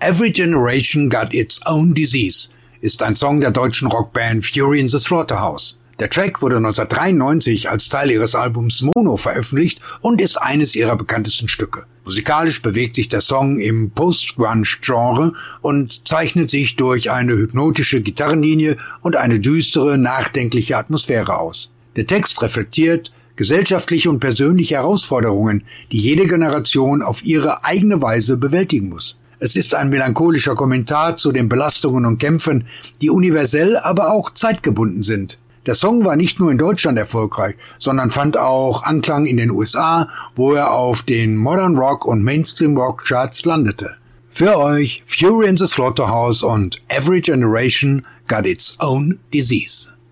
Every Generation Got Its Own Disease ist ein Song der deutschen Rockband Fury in the Slaughterhouse. Der Track wurde 1993 als Teil ihres Albums Mono veröffentlicht und ist eines ihrer bekanntesten Stücke. Musikalisch bewegt sich der Song im Post-Grunge-Genre und zeichnet sich durch eine hypnotische Gitarrenlinie und eine düstere, nachdenkliche Atmosphäre aus. Der Text reflektiert gesellschaftliche und persönliche Herausforderungen, die jede Generation auf ihre eigene Weise bewältigen muss. Es ist ein melancholischer Kommentar zu den Belastungen und Kämpfen, die universell, aber auch zeitgebunden sind. Der Song war nicht nur in Deutschland erfolgreich, sondern fand auch Anklang in den USA, wo er auf den Modern Rock und Mainstream Rock Charts landete. Für euch Fury in the Slaughterhouse und Every Generation Got Its Own Disease.